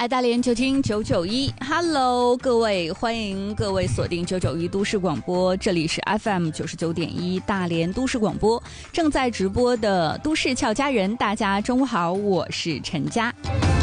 爱大连就听991 Hello 各位，欢迎各位锁定991都市广播，这里是 FM 99.1大连都市广播，正在直播的都市俏佳人，大家中午好，我是陈佳。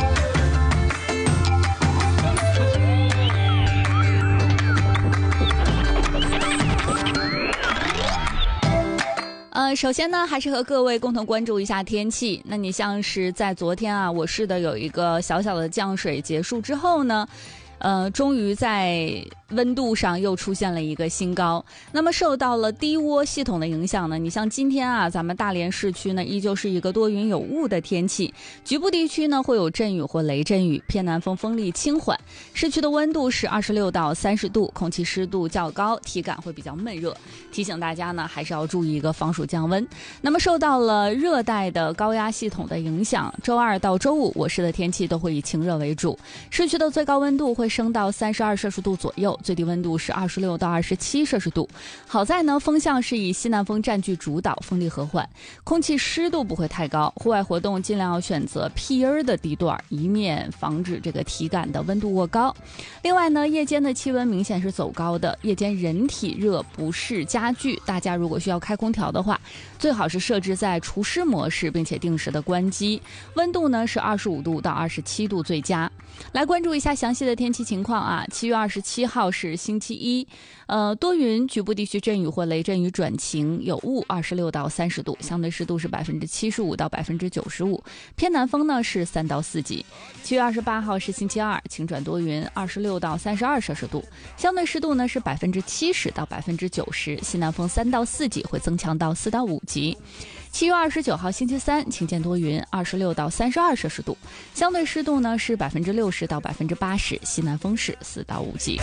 首先呢，还是和各位共同关注一下天气。那你像是在昨天啊，我市的有一个小小的降水结束之后呢，终于在温度上又出现了一个新高。那么受到了低涡系统的影响呢，你像今天啊，咱们大连市区呢依旧是一个多云有雾的天气，局部地区呢会有阵雨或雷阵雨，偏南风风力轻缓。市区的温度是26到30度，空气湿度较高，体感会比较闷热。提醒大家呢，还是要注意一个防暑降温。那么受到了热带的高压系统的影响，周二到周五我市的天气都会以晴热为主，市区的最高温度会升到32摄氏度左右，最低温度是26到27摄氏度。好在呢，风向是以西南风占据主导，风力和缓，空气湿度不会太高，户外活动尽量要选择僻阴的地段，以免防止这个体感的温度过高。另外呢，夜间的气温明显是走高的，夜间人体热不适加剧，大家如果需要开空调的话，最好是设置在除湿模式，并且定时的关机。温度呢是25度到27度最佳。来关注一下详细的天气情况啊。7月27号是星期一，多云，局部地区阵雨或雷阵雨转晴，有雾，26到30度，相对湿度是75%到95%，偏南风呢是3到4级。7月28号是星期二，晴转多云，26到32摄氏度，相对湿度呢是70%到90%，西南风3到4级，会增强到4到5级。7月29号星期三，晴间多云，26到32摄氏度，相对湿度呢是60%到80%，西南风是4到5级。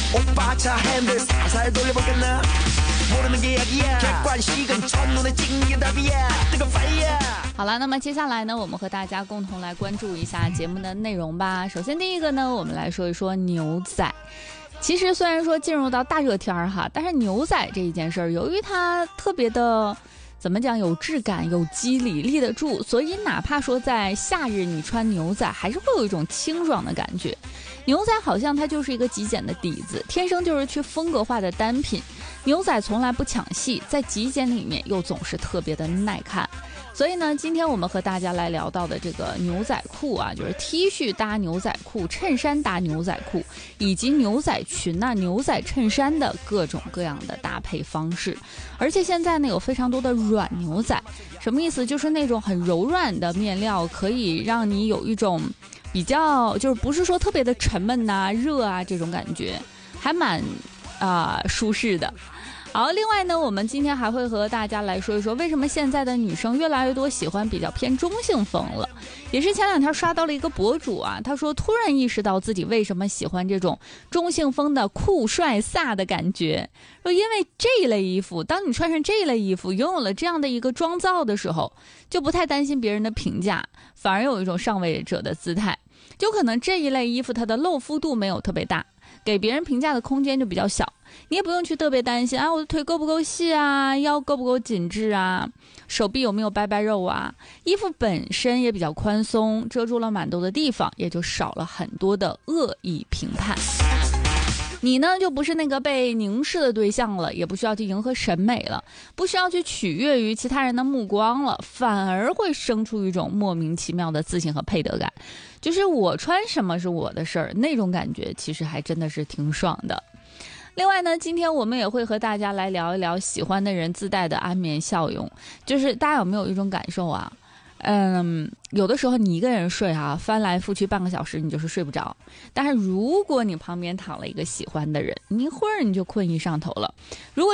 好了，那么接下来呢，我们和大家共同来关注一下节目的内容吧。首先第一个呢，我们来说一说牛仔。其实虽然说进入到大热天哈，但是牛仔这一件事儿，由于它特别的怎么讲，有质感有肌理，立得住，所以哪怕说在夏日你穿牛仔还是会有一种清爽的感觉。牛仔好像它就是一个极简的底子，天生就是去风格化的单品。牛仔从来不抢戏，在极简里面又总是特别的耐看。所以呢，今天我们和大家来聊到的这个牛仔裤啊，就是 T 恤搭牛仔裤，衬衫搭牛仔裤，以及牛仔裙啊、牛仔衬衫的各种各样的搭配方式。而且现在呢，有非常多的软牛仔，什么意思？就是那种很柔软的面料，可以让你有一种比较，就是不是说特别的沉闷啊、热啊这种感觉，还蛮舒适的。好，另外呢，我们今天还会和大家来说一说，为什么现在的女生越来越多喜欢比较偏中性风了。也是前两天刷到了一个博主啊，他说突然意识到自己为什么喜欢这种中性风的酷帅飒的感觉，说因为这一类衣服，当你穿上这一类衣服，拥有了这样的一个妆造的时候，就不太担心别人的评价，反而有一种上位者的姿态。就可能这一类衣服它的露肤度没有特别大，给别人评价的空间就比较小，你也不用去特别担心啊，我的腿够不够细啊，腰够不够紧致啊，手臂有没有掰掰肉啊。衣服本身也比较宽松，遮住了蛮多的地方，也就少了很多的恶意评判。你呢，就不是那个被凝视的对象了，也不需要去迎合审美了，不需要去取悦于其他人的目光了，反而会生出一种莫名其妙的自信和配得感，就是我穿什么是我的事儿，那种感觉其实还真的是挺爽的。另外呢，今天我们也会和大家来聊一聊喜欢的人自带的安眠效用，就是大家有没有一种感受啊，有的时候你一个人睡啊，翻来覆去半个小时你就是睡不着，但是如果你旁边躺了一个喜欢的人，你一会儿你就困意上头了。如果